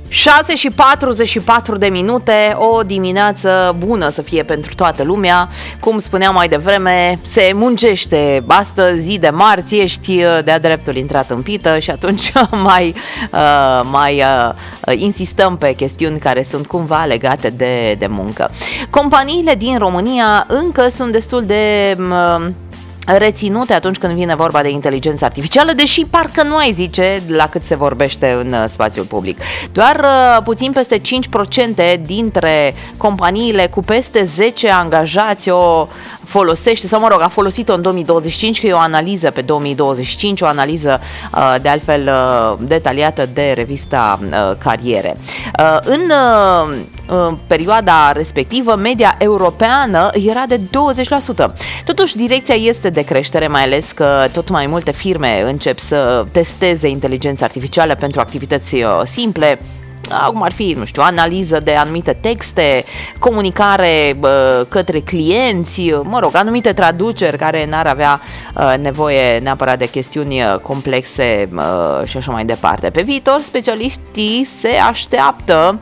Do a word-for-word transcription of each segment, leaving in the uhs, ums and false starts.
șase și patruzeci și patru de minute, o dimineață bună să fie pentru toată lumea. Cum spuneam mai devreme, se muncește. Astăzi, zi de marți, ești de-a dreptul intrat în pită și atunci mai, uh, mai uh, insistăm pe chestiuni care sunt cumva legate de, de muncă. Companiile din România încă sunt destul de... Uh, reținute atunci când vine vorba de inteligență artificială, deși parcă nu ai zice la cât se vorbește în uh, spațiul public. Doar uh, puțin peste cinci la sută dintre companiile cu peste zece angajați o folosește, sau mă rog, a folosit-o în două mii douăzeci și cinci, că e o analiză pe două mii douăzeci și cinci, o analiză uh, de altfel uh, detaliată de revista uh, Cariere. Uh, în uh, uh, perioada respectivă, media europeană era de douăzeci la sută. Totuși, direcția este de creștere, mai ales că tot mai multe firme încep să testeze inteligența artificială pentru activități simple, cum ar fi, nu știu, analiză de anumite texte, comunicare bă, către clienți, mă rog, anumite traduceri care n-ar avea uh, nevoie neapărat de chestiuni complexe uh, și așa mai departe. Pe viitor, specialiștii se așteaptă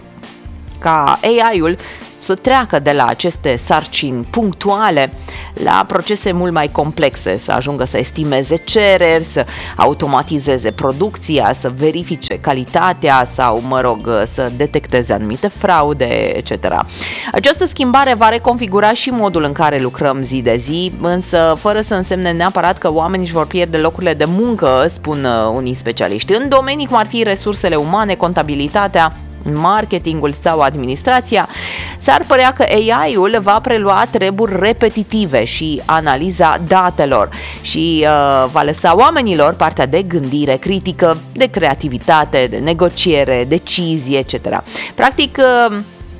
ca A I-ul să treacă de la aceste sarcini punctuale la procese mult mai complexe, să ajungă să estimeze cereri, să automatizeze producția, să verifice calitatea sau, mă rog, să detecteze anumite fraude, et cetera. Această schimbare va reconfigura și modul în care lucrăm zi de zi, însă fără să însemne neapărat că oamenii își vor pierde locurile de muncă, spun unii specialiști. În domenii cum ar fi resursele umane, contabilitatea, marketingul sau administrația, s-ar părea că A I-ul va prelua treburi repetitive și analiza datelor și uh, va lăsa oamenilor partea de gândire critică, de creativitate, de negociere, decizie, et cetera. Practic, uh,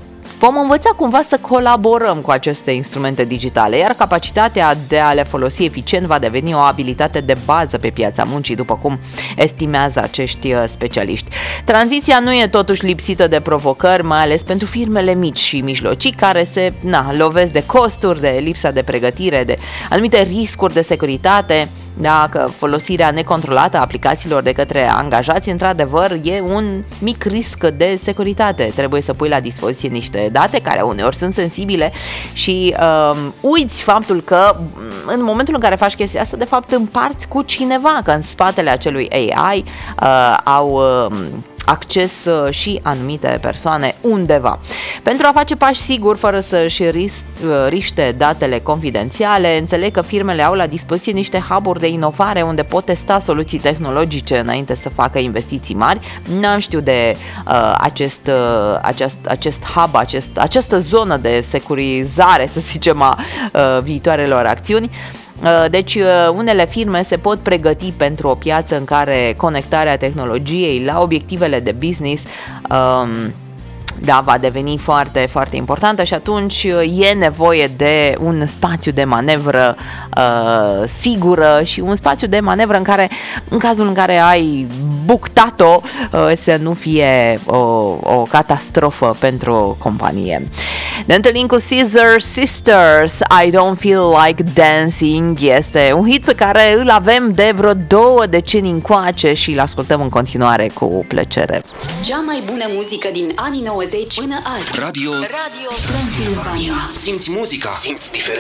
vom învăța cumva să colaborăm cu aceste instrumente digitale, iar capacitatea de a le folosi eficient va deveni o abilitate de bază pe piața muncii, după cum estimează acești specialiști. Tranziția nu e totuși lipsită de provocări, mai ales pentru firmele mici și mijlocii, care se na, lovesc de costuri, de lipsa de pregătire, de anumite riscuri de securitate. Dacă folosirea necontrolată a aplicațiilor de către angajați, într-adevăr, e un mic risc de securitate. Trebuie să pui la dispoziție niște date care uneori sunt sensibile și uh, uiți faptul că în momentul în care faci chestia asta, de fapt împarți cu cineva, că în spatele acelui A I uh, au... Uh, acces și anumite persoane undeva. Pentru a face pași siguri, fără să-și riște datele confidențiale, înțeleg că firmele au la dispoziție niște hub-uri de inovare unde pot testa soluții tehnologice înainte să facă investiții mari. N-am știut de uh, acest, uh, acest, acest hub, acest, această zonă de securizare, să zicem, a uh, viitoarelor acțiuni. Deci unele firme se pot pregăti pentru o piață în care conectarea tehnologiei la obiectivele de business um, da, va deveni foarte, foarte importantă și atunci e nevoie de un spațiu de manevră uh, sigură și un spațiu de manevră în care, în cazul în care ai buctat-o, uh, să nu fie o, o catastrofă pentru o companie. Ne întâlnim cu Scissor Sisters, I Don't Feel Like Dancing. Este un hit pe care îl avem de vreo două decenii încoace și îl ascultăm în continuare cu plăcere. Cea mai bună muzică din anii nouăzeci până azi. Radio, Radio Transilvania. Simți muzica, simți diferența.